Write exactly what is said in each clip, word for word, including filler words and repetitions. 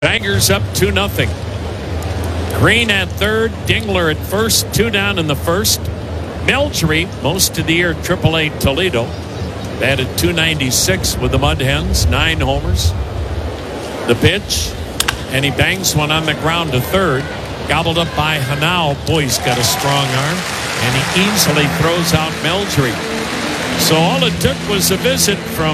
Tigers up two nothing. Green at third, Dingler at first, two down in the first. Meldry, most of the year, triple A Toledo, batted two ninety-six with the Mud Hens, nine homers. The pitch, and he bangs one on the ground to third, gobbled up by Hanau. Boy, he's got a strong arm, and he easily throws out Meldry. So all it took was a visit from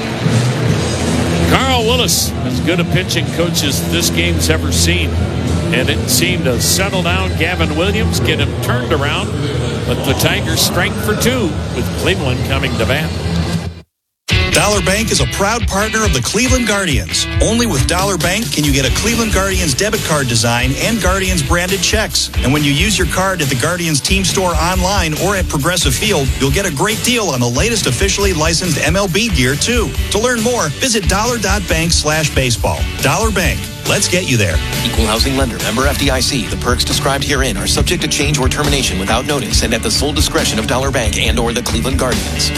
Carl Willis, as good a pitching coach as this game's ever seen. And it seemed to settle down Gavin Williams, get him turned around. But the Tigers strike for two with Cleveland coming to bat. Dollar Bank is a proud partner of the Cleveland Guardians. Only with Dollar Bank can you get a Cleveland Guardians debit card design and Guardians branded checks. And when you use your card at the Guardians team store online or at Progressive Field, you'll get a great deal on the latest officially licensed M L B gear, too. To learn more, visit dollar.bank slash baseball. Dollar Bank. Let's get you there. Equal housing lender. Member F D I C. The perks described herein are subject to change or termination without notice and at the sole discretion of Dollar Bank and or the Cleveland Guardians.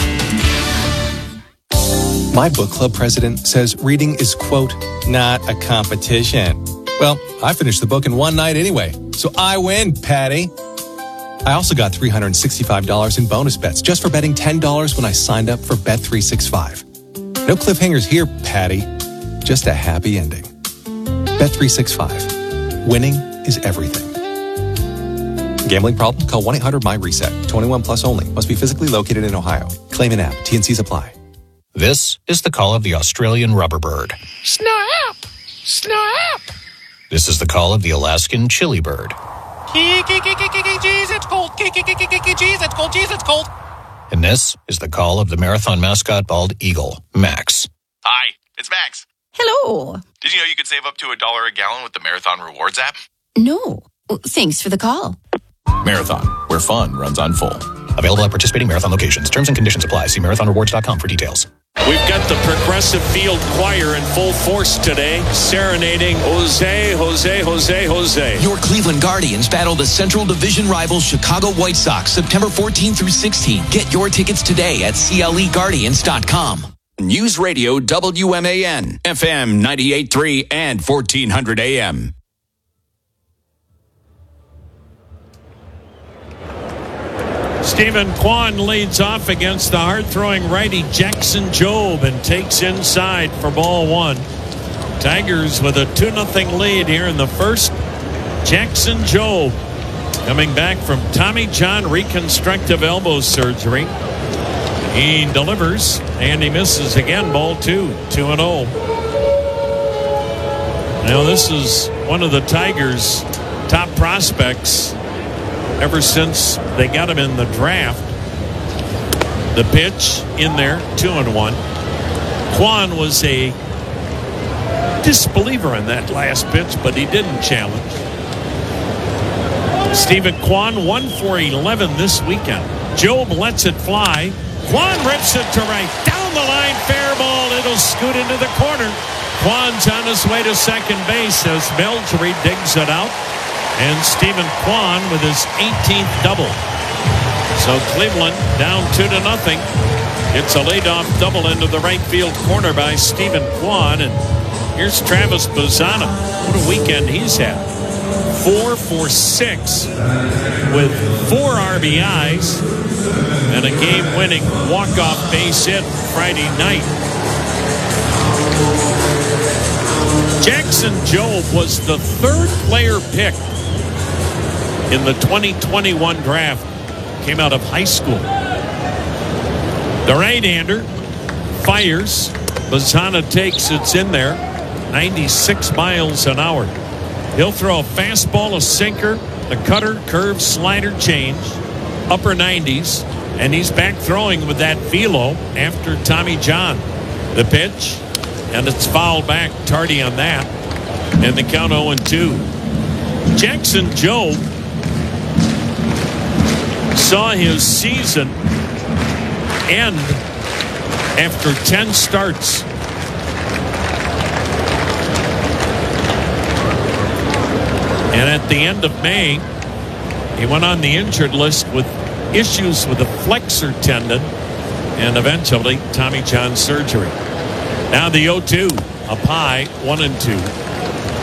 My book club president says reading is, quote, not a competition. Well, I finished the book in one night anyway, so I win, Patty. I also got three hundred sixty-five dollars in bonus bets just for betting ten dollars when I signed up for Bet three sixty-five. No cliffhangers here, Patty. Just a happy ending. Bet three sixty-five. Winning is everything. Gambling problem? Call one eight hundred my reset. twenty-one plus only. Must be physically located in Ohio. Claim an app. T N Cs apply. This is the call of the Australian rubberbird. Snap! Snap! This is the call of the Alaskan chilibird. Jeez, it's cold. Jeez, it's cold. Jeez, it's cold. And this is the call of the marathon mascot bald eagle, Max. Hi, it's Max. Hello. Did you know you could save up to a dollar a gallon with the Marathon Rewards app? No. Thanks for the call. Marathon, where fun runs on full. Available at participating Marathon locations. Terms and conditions apply. See marathon rewards dot com for details. We've got the Progressive Field Choir in full force today, serenading Jose, Jose, Jose, Jose. Your Cleveland Guardians battle the Central Division rival Chicago White Sox September fourteenth through sixteenth. Get your tickets today at C L E Guardians dot com. News Radio W M A N, F M ninety-eight point three and fourteen hundred A M. Stephen Kwan leads off against the hard-throwing righty Jackson Jobe and takes inside for ball one. Tigers with a two nothing lead here in the first. Jackson Jobe coming back from Tommy John reconstructive elbow surgery. He delivers and he misses again. Ball two, two and oh. Now this is one of the Tigers' top prospects ever since they got him in the draft. The pitch in there, two and one. Kwan was a disbeliever in that last pitch, but he didn't challenge. Stephen Kwan, one for eleven this weekend. Jobe lets it fly. Kwan rips it to right. Down the line, fair ball. It'll scoot into the corner. Kwan's on his way to second base as Meldry digs it out. And Stephen Kwan with his eighteenth double. So Cleveland down two to nothing. It's a leadoff double into the right field corner by Stephen Kwan. And here's Travis Bazzana. What a weekend he's had. Four for six with four R B Is and a game-winning walk-off base hit Friday night. Jackson Jobe was the third player picked in the twenty twenty-one draft. Came out of high school. The right-hander fires. Bazzana takes, it's in there. ninety-six miles an hour. He'll throw a fastball, a sinker, a cutter, curve, slider, change, upper nineties, and he's back throwing with that velo after Tommy John. The pitch, and it's fouled back. Tardy on that. And the count oh and two. Jackson Jobe saw his season end after ten starts. And at the end of May, he went on the injured list with issues with the flexor tendon and eventually Tommy John surgery. Now the oh two, up high, one and two.